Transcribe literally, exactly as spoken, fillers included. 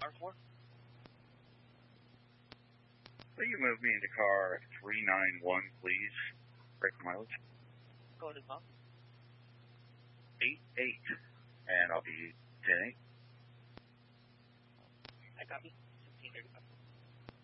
R four. Will you move me into car three nine one, please? Break mileage. Go ahead as well. eight eight, and I'll be ten eight. I copy. sixteen thirty-five.